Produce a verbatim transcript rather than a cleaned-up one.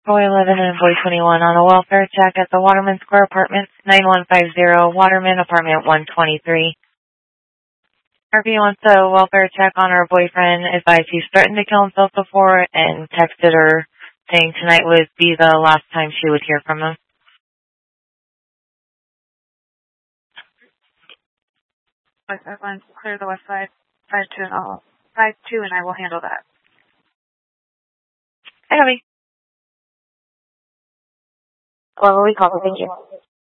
Boy eleven and Boy twenty-one on a welfare check at the Waterman Square Apartments, nine one five zero, Waterman, apartment one twenty-three. Harvey wants a welfare check on her boyfriend, advised he's threatened to kill himself before, and texted her saying tonight would be the last time she would hear from him. West side line, clear the west side, five two, and I'll, five two, and I will handle that. Hi, Harvey. What were we calling? Thank you.